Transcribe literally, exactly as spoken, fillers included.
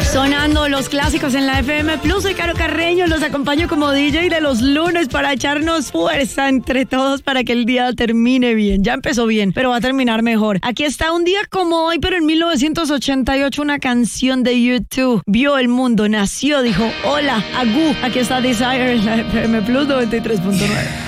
Sonando los clásicos en la F M Plus, soy Caro Carreño, los acompaño como D J de los lunes para echarnos fuerza entre todos para que el día termine bien. Ya empezó bien, pero va a terminar mejor. Aquí está un día como hoy, pero en mil novecientos ochenta y ocho, una canción de YouTube vio el mundo, nació, dijo, hola, Agu. Aquí está Desire en la F M Plus noventa y tres punto nueve.